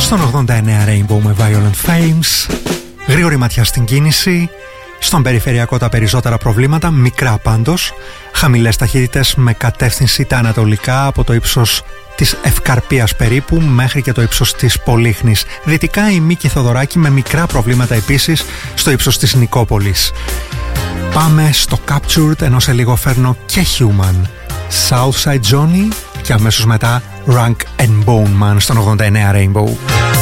Στον 89 Rainbow με Violent Flames. Γρήγορη ματιά στην κίνηση. Στον περιφερειακό τα περισσότερα προβλήματα, μικρά πάντως. Χαμηλές ταχύτητες με κατεύθυνση τα ανατολικά από το ύψος της Ευκαρπίας περίπου μέχρι και το ύψος της Πολύχνης. Δυτικά η Μίκη Θοδωράκη με μικρά προβλήματα επίσης στο ύψος της Νικόπολης. Πάμε στο Captured, ενώ σε λίγο φέρνω και Human. Southside Johnny και αμέσως μετά Rank and Bone Man στον 89 Rainbow.